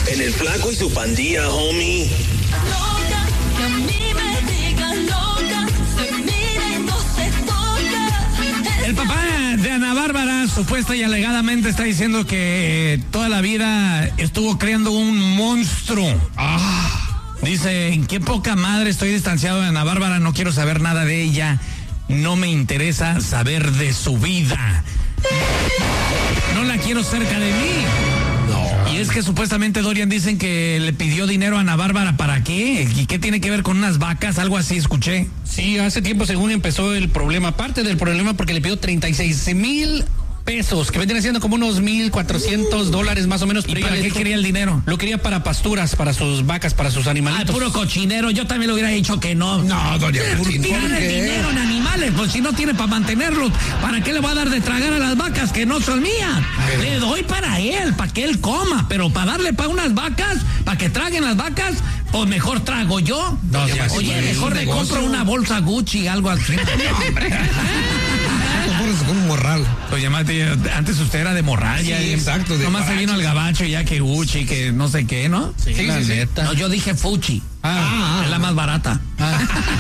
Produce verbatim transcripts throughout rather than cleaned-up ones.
En el Flaco y su pandilla, homie. Loca, que a mí me digan loca, se mira y no se toca. El papá de Ana Bárbara supuesta y alegadamente está diciendo que toda la vida estuvo creando un monstruo. Ah, dice, en qué poca madre estoy distanciado de Ana Bárbara, no quiero saber nada de ella, no me interesa saber de su vida. No la quiero cerca de mí. No. Y es que supuestamente Dorian dicen que le pidió dinero a Ana Bárbara, ¿para qué? ¿Y qué tiene que ver con unas vacas? Algo así escuché. Sí, hace tiempo según empezó el problema, parte del problema porque le pidió treinta y seis mil pesos, que vendrían siendo como unos mil cuatrocientos dólares más o menos. ¿Y para qué quería el dinero? Lo quería para pasturas, para sus vacas, para sus animalitos. Ah, puro cochinero, yo también le hubiera dicho que no. No, doña Martín, Tirar el dinero en animales, pues si no tiene para mantenerlos, ¿para qué le va a dar de tragar a las vacas que no son mías? Le doy para él, para que él coma, pero para darle para unas vacas, para que traguen las vacas, pues mejor trago yo. No, Oye, sí, mejor le compro una bolsa Gucci, algo así. Con un morral. Oye, Mati, antes usted era de morral, Sí, ya. exacto, de Nomás se paraches. vino al gabacho y ya que Gucci, que no sé qué, ¿no? Sí, la sí, sí. neta. No, yo dije Fuchi. Ah, es la más barata. ah.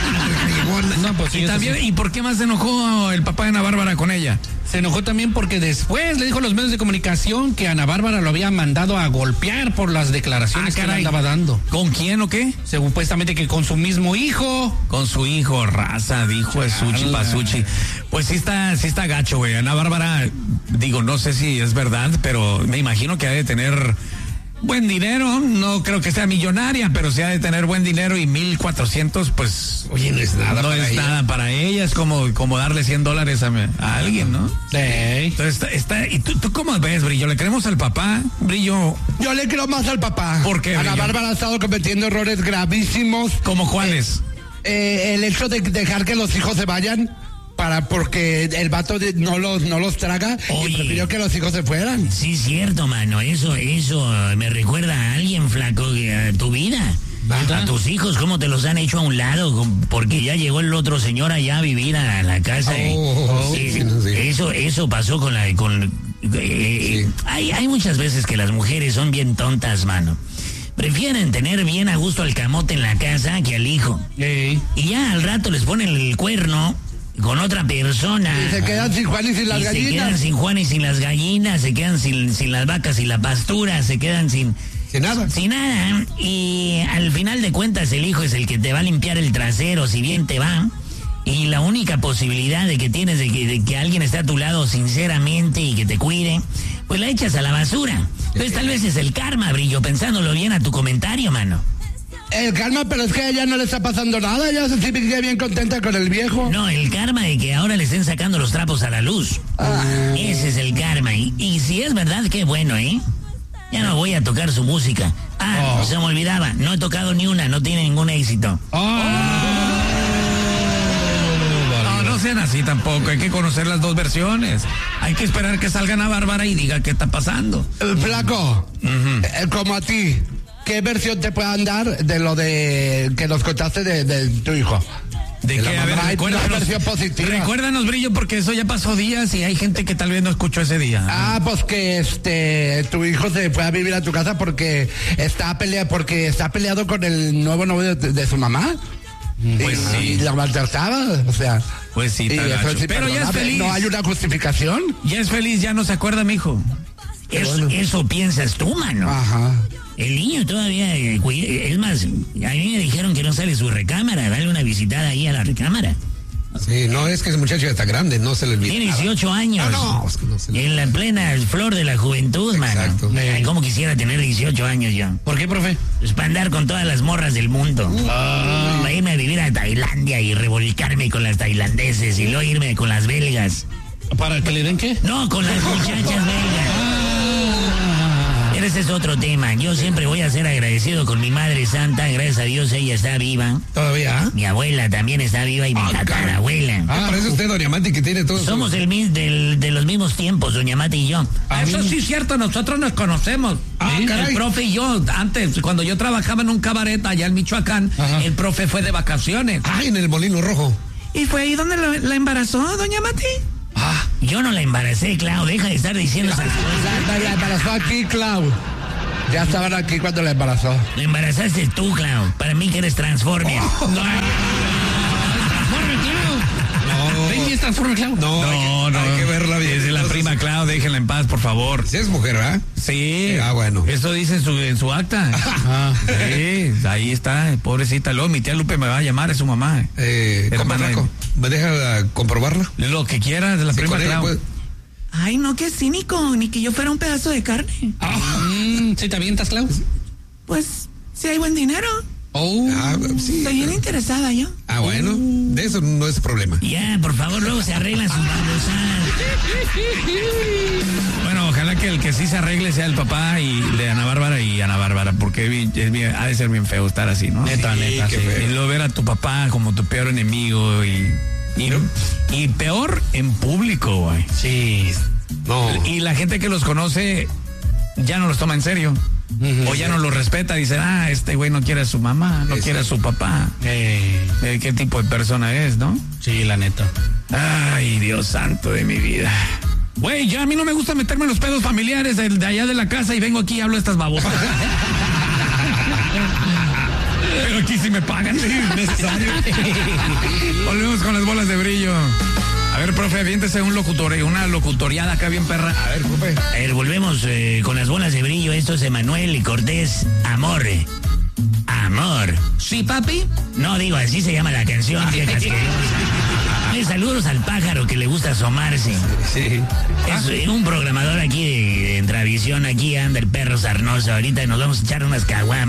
No, pues sí, Y eso también, sí. ¿y por qué más se enojó el papá de Ana Bárbara con ella? Se enojó también porque después le dijo a los medios de comunicación que Ana Bárbara lo había mandado a golpear por las declaraciones Ah, que él caray. andaba dando. ¿Con quién o qué? Supuestamente que con su mismo hijo. Con su hijo, raza, dijo es Suchi Chala. Pasuchi. Pues sí está, sí está gacho, güey. Ana Bárbara, digo, no sé si es verdad, pero me imagino que ha de tener buen dinero. No creo que sea millonaria, pero sí ha de tener buen dinero y mil cuatrocientos, pues. Oye, no es nada No para es ella. nada para ella, es como, como darle cien dólares a, a alguien, ¿no? Sí. Entonces está, está ¿y tú, tú cómo ves, Brillo? ¿Le creemos al papá? Brillo, Yo le creo más al papá. ¿Por qué, Ana Brillo? Bárbara ha estado cometiendo errores gravísimos. ¿cómo cuáles? Eh, el hecho de dejar que los hijos se vayan para porque el vato de- no los no los traga Oye. y prefirió que los hijos se fueran. Sí, cierto, mano. Eso, eso me recuerda a alguien, flaco, que a tu vida. A tus hijos, cómo te los han hecho a un lado, porque ya llegó el otro señor allá a vivir a la casa. y- Oh, sí, sí, no, sí. Eso, eso pasó con la, con, eh, hay, hay muchas veces que las mujeres son bien tontas, mano. Prefieren tener bien a gusto al camote en la casa que al hijo. Ey. Y ya al rato les ponen el cuerno con otra persona. Y se quedan sin Juan y sin las Y se quedan gallinas. sin Juan y sin las gallinas, se quedan sin, sin las vacas y la pastura, se quedan sin, Sin nada. sin nada. Y al final de cuentas el hijo es el que te va a limpiar el trasero, si bien te va. Y la única posibilidad de que tienes de que, de que alguien esté a tu lado sinceramente y que te cuide, pues la echas a la basura. Entonces tal vez es el karma, Brillo, pensándolo bien a tu comentario, mano. El calma, pero es que a ella no le está pasando nada. Ella se sigue bien contenta con el viejo. No, el karma de que ahora le estén sacando los trapos a la luz. Ese es el karma. Y, y si es verdad, qué bueno, ¿eh? Ya no voy a tocar su música. Ah, se me olvidaba. No he tocado ni una, no tiene ningún éxito. No, no sean así tampoco, hay que conocer las dos versiones. Hay que esperar que salga Ana Bárbara y diga qué está pasando. El flaco, eh, como a ti, ¿qué versión te puedan dar de lo de que nos contaste de, de tu hijo? ¿De De qué? la A ver, mamá, hay una recuérdanos, versión positiva. recuérdanos, Brillo, porque eso ya pasó días y hay gente que tal vez no escuchó ese día. Ah, pues que este tu hijo se fue a vivir a tu casa porque está peleado, porque está peleado con el nuevo novio de, de su mamá. Pues y, sí. y la maltrataba, o sea. Pues sí, y está eso gacho. es Pero ya es imperdonable. feliz. No hay una justificación. Ya es feliz, ya no se acuerda, mijo. Eso, eso piensas tú, mano. Ajá. El niño todavía, eh, cuida- es más, a mí me dijeron que no sale su recámara, dale una visitada ahí a la recámara. Sí, no, es que ese muchacho ya está grande, no se le olvida. Tiene dieciocho años. Ah, no, es que no se le En la plena flor de la juventud, mano. Exacto. Ay, cómo quisiera tener dieciocho años yo. ¿Por qué, profe? Pues para andar con todas las morras del mundo. Para irme a vivir a Tailandia y revolcarme con las tailandeses y luego irme con las belgas. ¿Para que le den qué? No, con las muchachas belgas. Pero ese es otro tema. Yo siempre voy a ser agradecido con mi madre santa. Gracias a Dios ella está viva. ¿Todavía? ¿Ah? Mi abuela también está viva y mi tatarabuela. Ah, parece usted, doña Mati, que tiene todo. Somos el, mis- del- de los mismos tiempos, doña Mati y yo. Eso sí es cierto, nosotros nos conocemos. Ah, el caray. profe y yo, antes, cuando yo trabajaba en un cabaret allá en Michoacán, Ajá. el profe fue de vacaciones. Ah, en el Molino Rojo. ¿Y fue ahí donde la, la embarazó, doña Mati? Yo no la embaracé, Clau. Deja de estar diciendo esas cosas. La, la, la embarazó aquí, Clau. Ya estaban aquí cuando la embarazó. Lo embarazaste tú, Clau. Para mí que eres Transformer. No, ¿Ven quién es Transformer, Clau? no, hay No, que, no. hay que verla bien. Es la Entonces, prima Clau, déjenla en paz, por favor. Si es mujer, ¿verdad? Sí. Ah, bueno. Eso dice en su, en su acta. Ah. Sí, ahí está, pobrecita. Luego mi tía Lupe me va a llamar, es su mamá. Eh, ¿Cómo, Hermana, Flaco? ¿Me deja uh, comprobarla? Lo que quiera de la Sí, prima con ella, Clau. pues. Ay, no, qué cínico, ni que yo fuera un pedazo de carne. Mm, ¿Sí te avientas, Clau? Pues, si hay buen dinero, Oh. Ah, sí. estoy bien interesada yo. Ah, bueno, de eso no es problema. Ya, por favor, luego se arreglan sus babosadas. Bueno, ojalá que el que sí se arregle sea el papá y de Ana Bárbara y Ana Bárbara, porque es bien- es bien- ha de ser bien feo estar así, ¿no? Neta, Sí, neta, qué sí. feo. Y luego ver a tu papá como tu peor enemigo y, y, y peor en público, güey. Sí. No. Y la gente que los conoce ya no los toma en serio. O ya no los respeta, dicen, ah, este güey no quiere a su mamá, no Exacto. quiere a su papá. Eh, Eh, ¿Qué tipo de persona es, no? sí, la neta. Ay, Dios santo de mi vida. Güey, ya a mí no me gusta meterme en los pedos familiares de, de allá de la casa y vengo aquí y hablo estas babosas. Pero aquí sí me pagan, sí, es necesario. Volvemos con las bolas de brillo. A ver, profe, aviéntese un locutor, una locutoriada acá bien perra. A ver, profe. A ver, volvemos eh, con las bolas de brillo. Esto es Emanuel y Cortés. Amor. Amor. ¿Sí, papi? No, digo, así se llama la canción, vieja asquerosa. Eh, Saludos al pájaro que le gusta asomarse. Sí. Es eh, un programador aquí de, de Entravisión. Aquí anda el perro sarnoso. Ahorita nos vamos a echar unas caguamas.